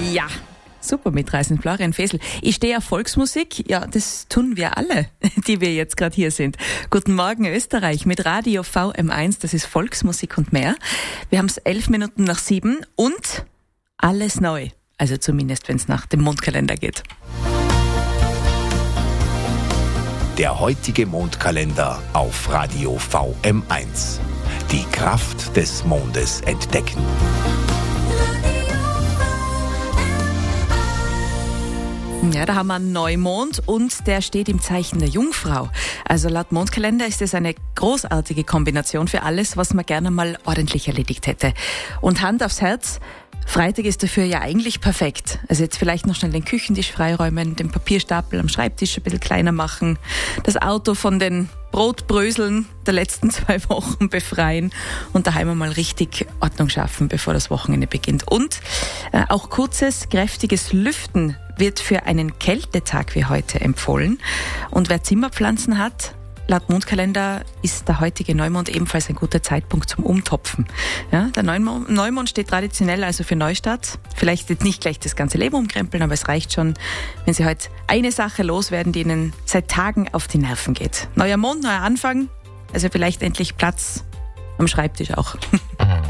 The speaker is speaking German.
Ja, super mitreißend, Florian Fesel. Ich stehe auf Volksmusik. Ja, das tun wir alle, die wir jetzt gerade hier sind. Guten Morgen Österreich mit Radio VM1. Das ist Volksmusik und mehr. Wir haben es 7:11 und alles neu. Also zumindest, wenn es nach dem Mondkalender geht. Der heutige Mondkalender auf Radio VM1. Die Kraft des Mondes entdecken. Ja, da haben wir einen Neumond und der steht im Zeichen der Jungfrau. Also laut Mondkalender ist es eine großartige Kombination für alles, was man gerne mal ordentlich erledigt hätte. Und Hand aufs Herz, Freitag ist dafür ja eigentlich perfekt. Also jetzt vielleicht noch schnell den Küchentisch freiräumen, den Papierstapel am Schreibtisch ein bisschen kleiner machen, das Auto von den Brotbröseln der letzten 2 Wochen befreien und daheim mal richtig Ordnung schaffen, bevor das Wochenende beginnt. Und auch kurzes, kräftiges Lüften wird für einen Kältetag wie heute empfohlen. Und wer Zimmerpflanzen hat, laut Mondkalender ist der heutige Neumond ebenfalls ein guter Zeitpunkt zum Umtopfen. Ja, der Neumond steht traditionell also für Neustart. Vielleicht jetzt nicht gleich das ganze Leben umkrempeln, aber es reicht schon, wenn Sie heute eine Sache loswerden, die Ihnen seit Tagen auf die Nerven geht. Neuer Mond, neuer Anfang, also vielleicht endlich Platz am Schreibtisch auch.